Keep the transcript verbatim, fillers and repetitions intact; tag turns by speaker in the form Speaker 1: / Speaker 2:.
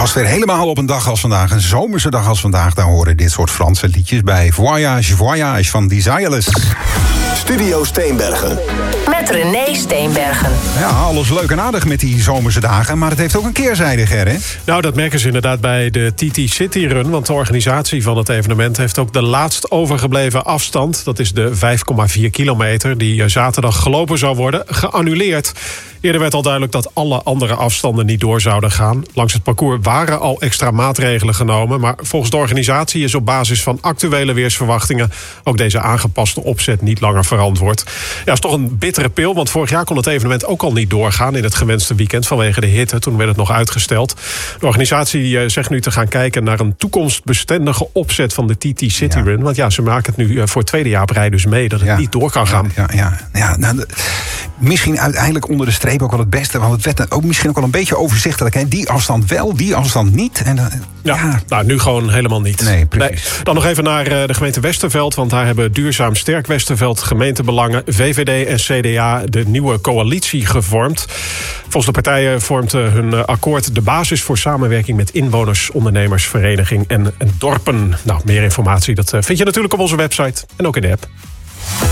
Speaker 1: past weer helemaal op een dag als vandaag. Een zomerse dag als vandaag. Daar horen dit soort Franse liedjes bij. Voyage, Voyage van Desireless.
Speaker 2: Studio Steenbergen.
Speaker 3: Met René Steenbergen.
Speaker 1: Ja, alles leuk en aardig met die zomerse dagen. Maar het heeft ook een keerzijde, Ger, hè?
Speaker 4: Nou, dat merken ze inderdaad bij de T T City Run. Want de organisatie van het evenement heeft ook de laatst overgebleven afstand. Dat is de vijf komma vier kilometer die zaterdag gelopen zou worden, geannuleerd. Eerder werd al duidelijk dat alle andere afstanden niet door zouden gaan. Langs het parcours waren al extra maatregelen genomen. Maar volgens de organisatie is op basis van actuele weersverwachtingen ook deze aangepaste opzet niet langer verantwoord. Ja, is toch een bittere pil, want vorig jaar kon het evenement ook al niet doorgaan in het gewenste weekend vanwege de hitte. Toen werd het nog uitgesteld. De organisatie zegt nu te gaan kijken naar een toekomstbestendige opzet van de T T City
Speaker 1: Ja.
Speaker 4: Run. Want ja, ze maken het nu voor het tweede jaar op rij dus mee dat het
Speaker 1: Ja.
Speaker 4: niet door kan gaan.
Speaker 1: Ja, ja, ja, nou, de- misschien uiteindelijk onder de streep ook wel het beste. Want het werd ook misschien ook wel een beetje overzichtelijk. Hè? Die afstand wel, die afstand niet. En, uh,
Speaker 4: Ja,
Speaker 1: ja.
Speaker 4: nou, nu gewoon helemaal niet.
Speaker 1: Nee, precies.
Speaker 4: Dan nog even naar uh, de gemeente Westerveld. Want daar hebben Duurzaam Sterk Westerveld, gemeentebelangen, V V D en C D A de nieuwe coalitie gevormd. Volgens de partijen vormt uh, hun uh, akkoord de basis voor samenwerking met inwoners, ondernemersvereniging en, en dorpen. Nou, meer informatie dat uh, vind je natuurlijk op onze website en ook in de app.